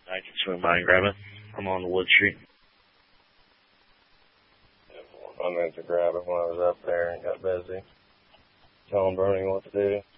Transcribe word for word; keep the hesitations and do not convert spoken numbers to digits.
I can swing by and grab it. I'm on the Wood Street. I meant to grab it when I was up there and got busy telling Bernie what to do.